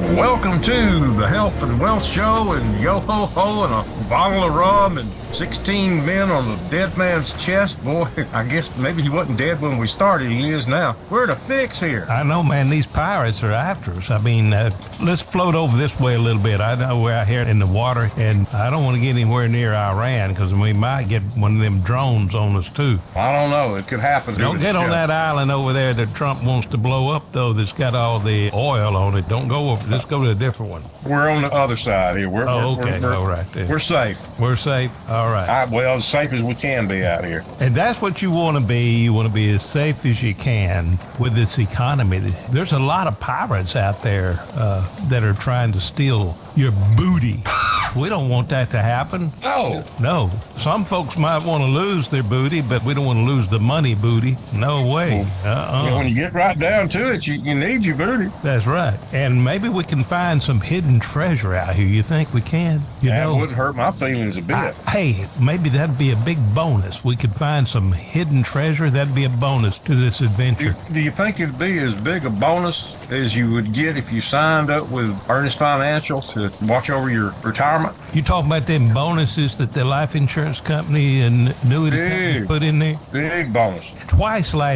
Welcome to the Health and Wealth Show, and yo ho ho, and a bottle of rum, and 16 men on the dead man's chest. Boy, I guess maybe he wasn't dead when we started. He is now. We're at a fix here. I know, man. These pirates are after us. I mean, let's float over this way a little bit. I know we're out here in the water, and I don't want to get anywhere near Iran because we might get one of them drones on us, too. I don't know. It could happen. Don't get on that island over there that Trump wants to blow up, though, that's got all the oil on it. Don't go over. Let's go to a different one. We're on the other side here. We're all right. Then. We're safe. We're safe. All right. Well, as safe as we can be out here. And that's what you want to be. You want to be as safe as you can with this economy. There's a lot of pirates out there that are trying to steal your booty. We don't want that to happen. No. Some folks might want to lose their booty, but we don't want to lose the money booty. No way. When you get right down to it, you need your booty. That's right. And maybe we can find some hidden treasure out here. You think we can? That wouldn't hurt my feelings a bit. Hey, maybe that'd be a big bonus. We could find some hidden treasure. That'd be a bonus to this adventure. Do you think it'd be as big a bonus as you would get if you signed up with Ernest Financial to watch over your retirement? You talking about them bonuses that the life insurance company and annuity company put in there? Big bonus. Twice last